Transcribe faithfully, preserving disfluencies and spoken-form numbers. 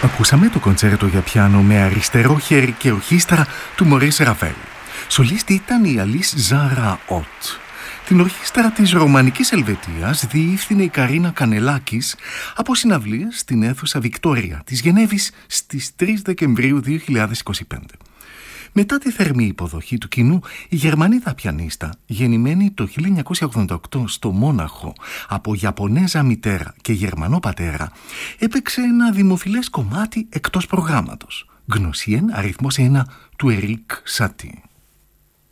Ακούσαμε το κοντσέρτο για πιάνο με αριστερό χέρι και ορχήστρα του Μωρίς Ραφέλ. Σολίστη ήταν η Αλίς Ζάρα Ότ. Την ορχήστρα της Ρωμανικής Ελβετίας διεύθυνε η Καρίνα Κανελάκης από συναυλίες στην αίθουσα Βικτόρια της Γενέβης στις τρεις Δεκεμβρίου δύο χιλιάδες είκοσι πέντε. Μετά τη θερμή υποδοχή του κοινού, η Γερμανίδα πιανίστα, γεννημένη το χίλια εννιακόσια ογδόντα οκτώ στο Μόναχο από Ιαπωνέζα μητέρα και Γερμανό πατέρα, έπαιξε ένα δημοφιλές κομμάτι εκτός προγράμματος, Γνωσίεν αριθμός ένα του Ερίκ Σατί.